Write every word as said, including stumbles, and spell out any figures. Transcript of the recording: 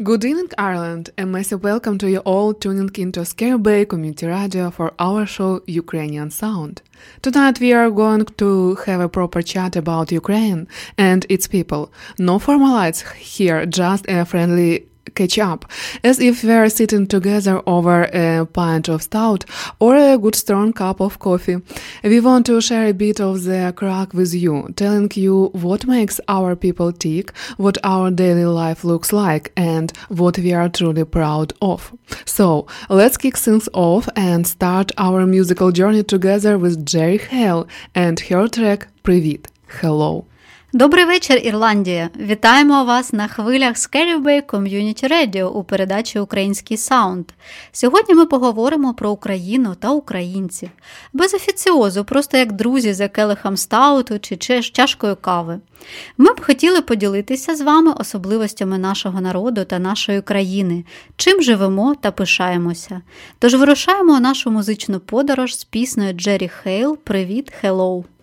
Good evening, Ireland, a massive welcome to you all tuning into Scary Bay Community Radio for our show Ukrainian Sound. Tonight we are going to have a proper chat about Ukraine and its people. No formalities here, just a friendly catch up, as if we are sitting together over a pint of stout or a good strong cup of coffee. We want to share a bit of the crack with you, telling you what makes our people tick, what our daily life looks like, and what we are truly proud of. So, let's kick things off and start our musical journey together with Jerry Hale and her track "Привіт, Hello". Добрий вечір, Ірландія! Вітаємо вас на хвилях Scary Bay Community Radio у передачі «Український саунд». Сьогодні ми поговоримо про Україну та українців. Без офіціозу, просто як друзі за келихом стауту чи чашкою кави. Ми б хотіли поділитися з вами особливостями нашого народу та нашої країни, чим живемо та пишаємося. Тож вирушаємо у нашу музичну подорож з піснею Джері Хейл «Привіт, Hello».